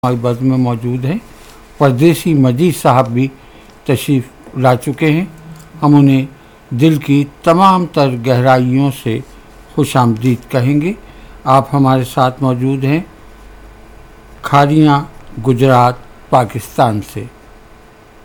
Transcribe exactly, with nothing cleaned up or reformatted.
हमारे बस में मौजूद हैं। परदेसी मजीद साहब भी तशरीफ़ ला चुके हैं। हम उन्हें दिल की तमाम तर गहराइयों से खुशामदीद कहेंगे। आप हमारे साथ मौजूद हैं खारियाँ गुजरात पाकिस्तान से।